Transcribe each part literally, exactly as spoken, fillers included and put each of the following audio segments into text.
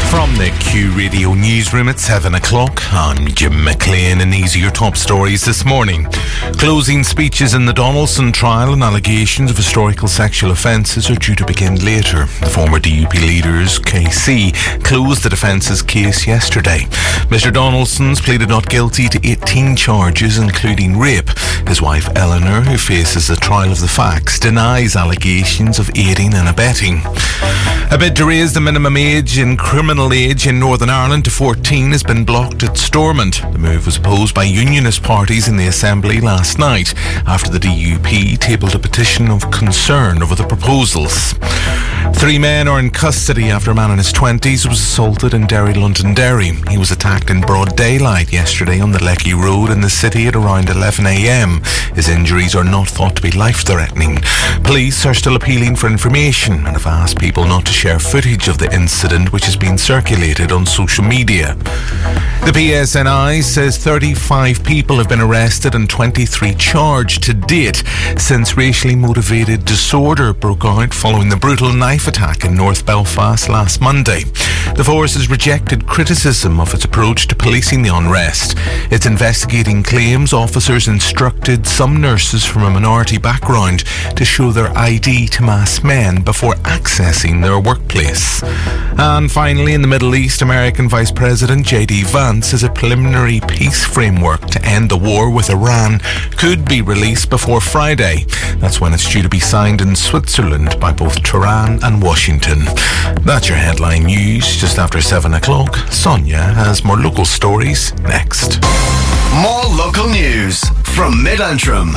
From the Q Radio newsroom at seven o'clock, I'm Jim McLean, and these are your top stories this morning. Closing speeches in the Donaldson trial and allegations of historical sexual offences are due to begin later. The former D U P leader's K C closed the defence's case yesterday. Mister Donaldson's pleaded not guilty to eighteen charges, including rape. His wife Eleanor, who faces a trial of the facts, denies allegations of aiding and abetting. A bid to raise the minimum age in criminal age in Northern Ireland to fourteen has been blocked at Stormont. The move was opposed by unionist parties in the Assembly last night after the D U P tabled a petition of concern over the proposals. Three men are in custody after a man in his twenties was assaulted in Derry, Londonderry. He was attacked in broad daylight yesterday on the Lecky Road in the city at around eleven a.m. His injuries are not thought to be life-threatening. Police are still appealing for information and have asked people not to share footage of the incident, which has been circulated on social media. The P S N I says thirty-five people have been arrested and twenty-three charged to date since racially motivated disorder broke out following the brutal knife attack in North Belfast last Monday. The force has rejected criticism of its approach to policing the unrest. It's investigating claims officers instructed some nurses from a minority background to show their I D to masked men before accessing their workplace. And finally, in the Middle East, American Vice President J D Vance says a preliminary peace framework to end the war with Iran could be released before Friday. That's when it's due to be signed in Switzerland by both Tehran and Washington. That's your headline news just after seven o'clock. Sonia has more local stories next. More local news from Mid-Antrim.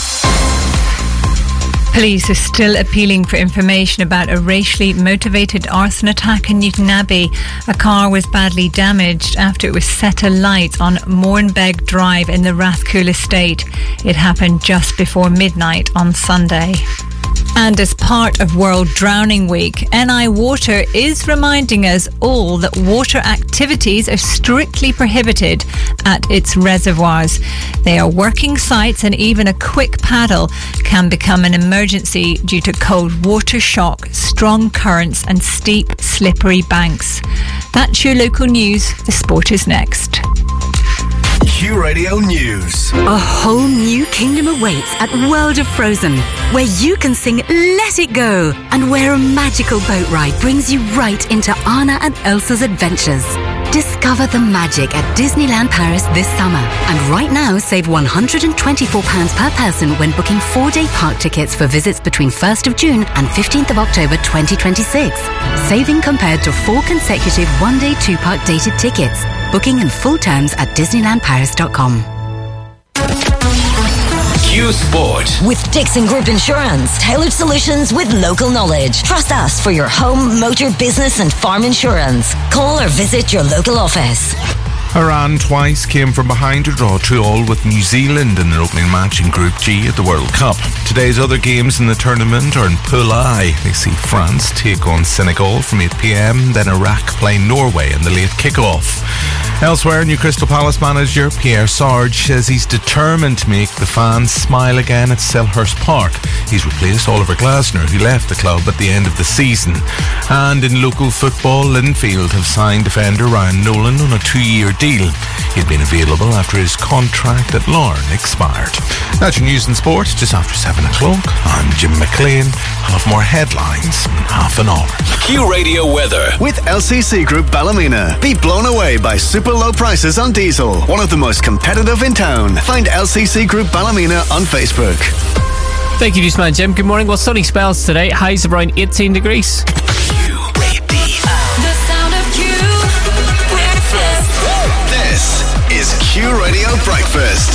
Police are still appealing for information about a racially motivated arson attack in Newtonabbey. A car was badly damaged after it was set alight on Mournbeg Drive in the Rathcoole estate. It happened just before midnight on Sunday. And as part of World Drowning Week, N I Water is reminding us all that water activities are strictly prohibited at its reservoirs. They are working sites, and even a quick paddle can become an emergency due to cold water shock, strong currents and steep, slippery banks. That's your local news. The sport is next. Q Radio News. A whole new kingdom awaits at World of Frozen, where you can sing Let It Go, and where a magical boat ride brings you right into Anna and Elsa's adventures. Discover the magic at Disneyland Paris this summer, and right now save one hundred twenty-four pounds per person when booking four-day park tickets for visits between first of June and fifteenth of October twenty twenty-six. Saving compared to four consecutive one-day two-park dated tickets. Booking and full terms at disneyland paris dot com. Q Sport. With Dixon Group Insurance. Tailored solutions with local knowledge. Trust us for your home, motor, business and farm insurance. Call or visit your local office. Iran twice came from behind to draw two all with New Zealand in their opening match in Group G at the World Cup. Today's other games in the tournament are in Pool I. They see France take on Senegal from eight p.m, then Iraq play Norway in the late kick-off. Elsewhere, new Crystal Palace manager Pierre Sarge says he's determined to make the fans smile again at Selhurst Park. He's replaced Oliver Glasner, who left the club at the end of the season. And in local football, Linfield have signed defender Ryan Nolan on a two-year deal. He'd been available after his contract at Larne expired. That's your news and sport just after seven o'clock. I'm Jim McLean. I'll have more headlines in half an hour. Q Radio weather with L C C Group Ballymena. Be blown away by super low prices on diesel. One of the most competitive in town. Find L C C Group Ballymena on Facebook. Thank you, Newsman Jim. Good morning. Well, sunny spells today. Highs around eighteen degrees. Q Radio. The sound of Q. Breakfast. This is Q Radio Breakfast.